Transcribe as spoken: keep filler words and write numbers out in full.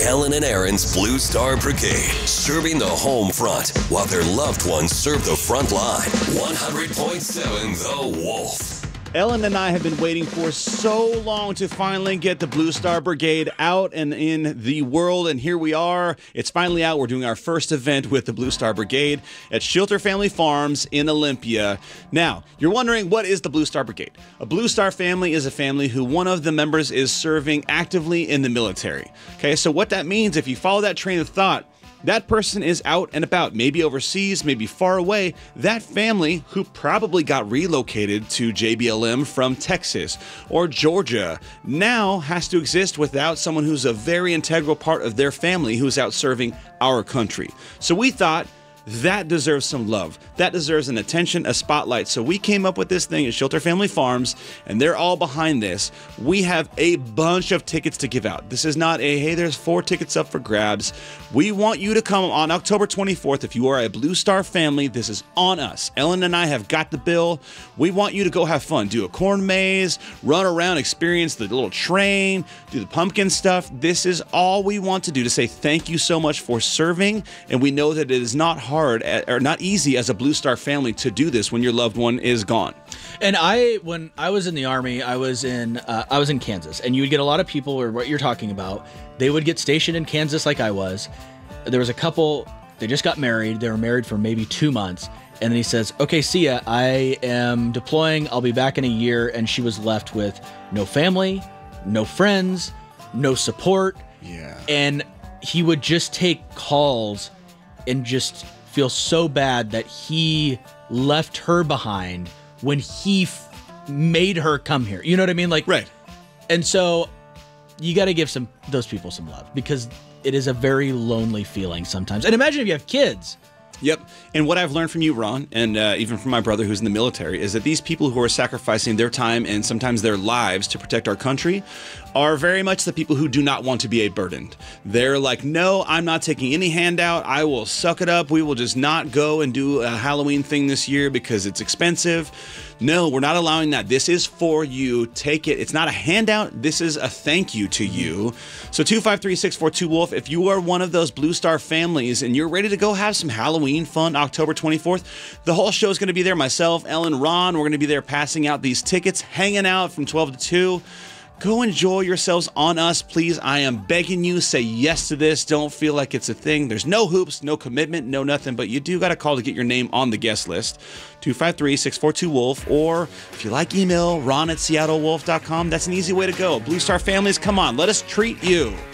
Ellen and Aaron's Blue Star Brigade, serving the home front while their loved ones serve the front line. one hundred point seven The Wolf. Ellen and I have been waiting for so long to finally get the Blue Star Brigade out and in the world, and here we are. It's finally out. We're doing our first event with the Blue Star Brigade at Shelter Family Farms in Olympia. Now, you're wondering, what is the Blue Star Brigade? A Blue Star family is a family who one of the members is serving actively in the military. Okay, so what that means, if you follow that train of thought, that person is out and about, maybe overseas, maybe far away. That family, who probably got relocated to J B L M from Texas or Georgia, now has to exist without someone who's a very integral part of their family who's out serving our country. So we thought, that deserves some love. That deserves an attention, a spotlight. So we came up with this thing at Shelter Family Farms, and they're all behind this. We have a bunch of tickets to give out. This is not a, hey, there's four tickets up for grabs. We want you to come on October twenty-fourth. If you are a Blue Star family, this is on us. Ellen and I have got the bill. We want you to go have fun. Do a corn maze, run around, experience the little train, do the pumpkin stuff. This is all we want to do to say thank you so much for serving, and we know that it is not hard or not easy as a Blue Star family to do this when your loved one is gone. And I, when I was in the Army, I was in uh, I was in Kansas, and you would get a lot of people, or what you're talking about, they would get stationed in Kansas like I was. There was a couple, they just got married. They were married for maybe two months. And then he says, okay, see ya. I am deploying. I'll be back in a year. And she was left with no family, no friends, no support. Yeah. And he would just take calls and just feel so bad that he left her behind when he f- made her come here. You know what I mean? Like, right. And so you got to give some those people some love, because it is a very lonely feeling sometimes. And imagine if you have kids. Yep. And what I've learned from you, Ron, and uh, even from my brother who's in the military, is that these people who are sacrificing their time and sometimes their lives to protect our country are very much the people who do not want to be a burden. They're like, no, I'm not taking any handout. I will suck it up. We will just not go and do a Halloween thing this year because it's expensive. No, we're not allowing that. This is for you. Take it. It's not a handout. This is a thank you to you. So two five three, six four two, Wolf, if you are one of those Blue Star families and you're ready to go have some Halloween fun October twenty-fourth, the whole show is going to be there. Myself, Ellen, Ron, we're going to be there passing out these tickets, hanging out from twelve to two. Go enjoy yourselves on us, please. I am begging you, say yes to this. Don't feel like it's a thing. There's no hoops, no commitment, no nothing, but you do got to call to get your name on the guest list. two five three, six four two, Wolf, or if you like email, ron at seattle wolf dot com. That's an easy way to go. Blue Star families, come on, let us treat you.